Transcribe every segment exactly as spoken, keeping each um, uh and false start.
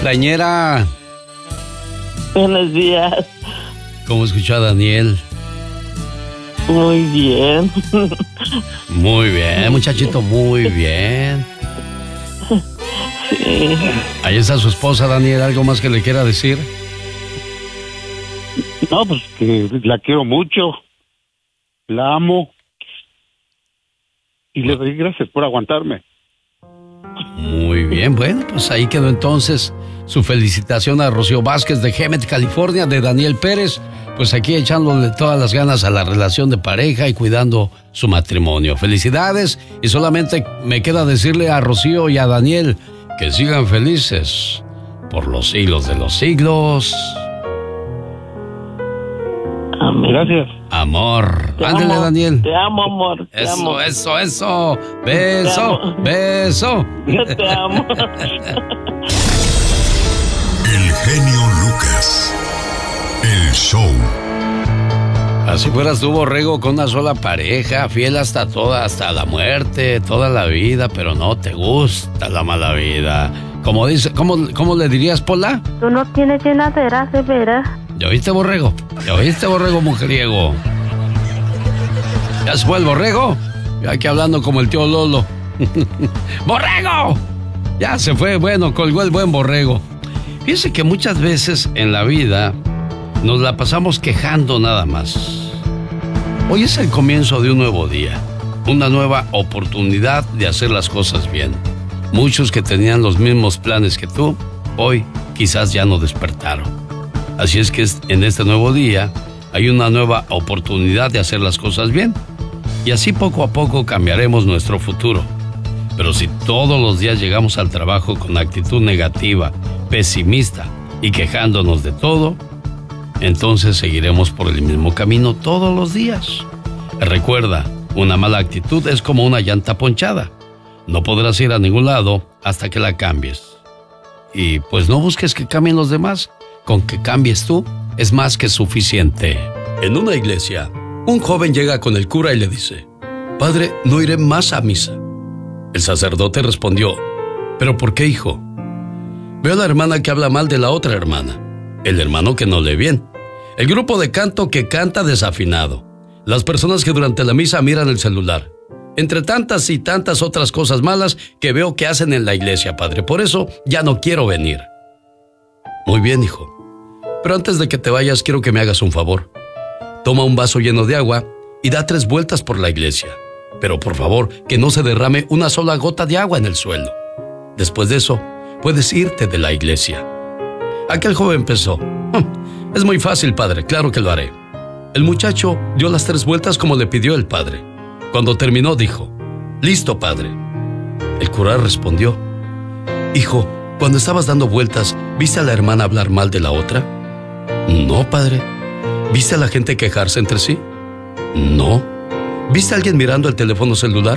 cumpleañera. Buenos días. ¿Cómo escuchó a Daniel? Muy bien. Muy bien, muchachito, muy bien. Sí. Ahí está su esposa, Daniel. ¿Algo más que le quiera decir? No, pues que la quiero mucho. La amo. Y le doy gracias por aguantarme. Muy bien, bueno, pues ahí quedó entonces su felicitación a Rocío Vázquez de Hemet, California, de Daniel Pérez, pues aquí echándole todas las ganas a la relación de pareja y cuidando su matrimonio. Felicidades, y solamente me queda decirle a Rocío y a Daniel que sigan felices por los siglos de los siglos. Amén. Gracias. Amor. Te Ándele, amo, Daniel. Te amo, amor. Te Eso, amo. eso, eso. Beso, Te amo. beso. Yo te amo. El genio Lucas. El show. Así fueras tú, Borrego, con una sola pareja, fiel hasta toda, hasta la muerte, toda la vida, pero no te gusta la mala vida. Como dice, ¿cómo, cómo le dirías, Pola? Tú no tienes llenadera, de veras. ¿Ya oíste, Borrego? ¿Ya oíste, Borrego, mujeriego? ¿Ya se fue el Borrego? Yo aquí hablando como el tío Lolo. ¡Borrego! Ya se fue, bueno, colgó el buen Borrego. Fíjese que muchas veces en la vida nos la pasamos quejando nada más. Hoy es el comienzo de un nuevo día, una nueva oportunidad de hacer las cosas bien. Muchos que tenían los mismos planes que tú, hoy quizás ya no despertaron. Así es que en este nuevo día hay una nueva oportunidad de hacer las cosas bien. Y así poco a poco cambiaremos nuestro futuro. Pero si todos los días llegamos al trabajo con actitud negativa, pesimista y quejándonos de todo, entonces seguiremos por el mismo camino todos los días. Recuerda, una mala actitud es como una llanta ponchada. No podrás ir a ningún lado hasta que la cambies. Y pues no busques que cambien los demás. Con que cambies tú es más que suficiente. En una iglesia, un joven llega con el cura y le dice: Padre, no iré más a misa. El sacerdote respondió: ¿pero por qué, hijo? Veo a la hermana que habla mal de la otra hermana, el hermano que no lee bien, el grupo de canto que canta desafinado, las personas que durante la misa miran el celular, entre tantas y tantas otras cosas malas que veo que hacen en la iglesia, padre. Por eso ya no quiero venir. Muy bien, hijo. Pero antes de que te vayas, quiero que me hagas un favor. Toma un vaso lleno de agua y da tres vueltas por la iglesia. Pero por favor, que no se derrame una sola gota de agua en el suelo. Después de eso, puedes irte de la iglesia. Aquel joven pensó: es muy fácil, padre, claro que lo haré. El muchacho dio las tres vueltas como le pidió el padre. Cuando terminó, dijo: listo, padre. El cura respondió: hijo, cuando estabas dando vueltas, ¿viste a la hermana hablar mal de la otra? No, padre. ¿Viste a la gente quejarse entre sí? No. ¿Viste a alguien mirando el teléfono celular?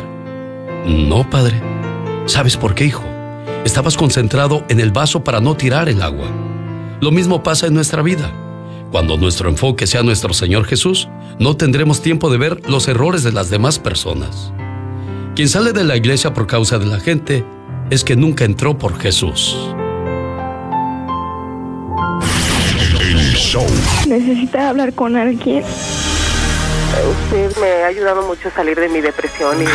No, padre. ¿Sabes por qué, hijo? Estabas concentrado en el vaso para no tirar el agua. Lo mismo pasa en nuestra vida. Cuando nuestro enfoque sea nuestro Señor Jesús, no tendremos tiempo de ver los errores de las demás personas. Quien sale de la iglesia por causa de la gente es que nunca entró por Jesús. El show. ¿Necesitas hablar con alguien? Usted me ha ayudado mucho a salir de mi depresión y